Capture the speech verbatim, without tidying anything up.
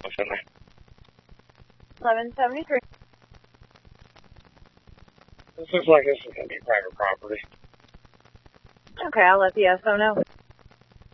what's in there. eleven seventy-three. This looks like this is going to be private property. Okay, I'll let the S O know.